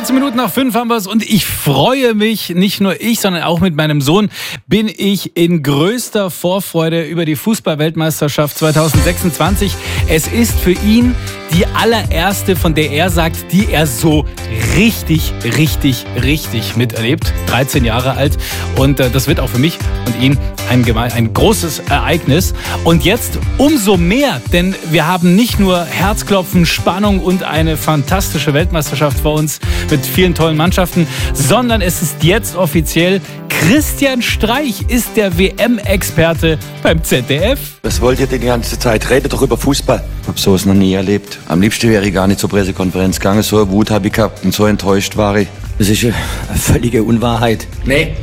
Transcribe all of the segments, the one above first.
13 Minuten nach 5 haben wir es und ich freue mich, nicht nur ich, sondern auch mit meinem Sohn bin ich in größter Vorfreude über die Fußball-Weltmeisterschaft 2026. Es ist für ihn die allererste, von der er sagt, die er so richtig miterlebt. 13 Jahre alt und das wird auch für mich und ihn ein großes Ereignis. Und jetzt umso mehr, denn wir haben nicht nur Herzklopfen, Spannung und eine fantastische Weltmeisterschaft vor uns mit vielen tollen Mannschaften, sondern es ist jetzt offiziell, Christian Streich ist der WM-Experte beim ZDF. Was wollt ihr denn die ganze Zeit? Redet doch über Fußball. Ich hab sowas noch nie erlebt. Am liebsten wäre ich gar nicht zur Pressekonferenz gegangen. So eine Wut habe ich gehabt und so enttäuscht war ich. Das ist eine völlige Unwahrheit. Nein.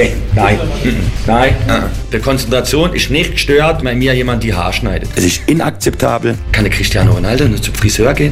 Der Konzentration ist nicht gestört, wenn mir jemand die Haare schneidet. Es ist inakzeptabel. Kann der Cristiano Ronaldo nur zum Friseur gehen?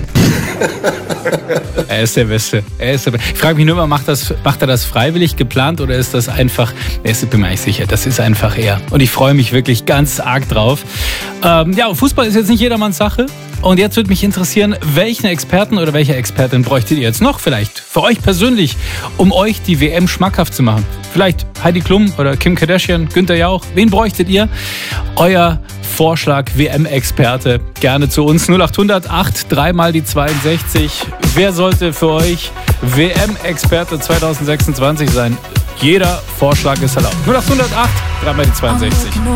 Er ist der Beste. Ich frage mich nur immer, macht er das freiwillig geplant oder ist das einfach, ich bin mir nicht sicher, das ist einfach er. Und ich freue mich wirklich ganz arg drauf. Fußball ist jetzt nicht jedermanns Sache. Und jetzt würde mich interessieren, welchen Experten oder welche Expertin bräuchtet ihr jetzt noch vielleicht für euch persönlich, um euch die WM schmackhaft zu machen? Vielleicht Heidi Klum oder Kim Kardashian, Günther Jauch. Wen bräuchtet ihr? Euer Vorschlag, WM-Experte, gerne zu uns. 0800 8 3 mal die 62. Wer sollte für euch WM-Experte 2026 sein? Jeder Vorschlag ist erlaubt. 0800 8 3 mal die 62.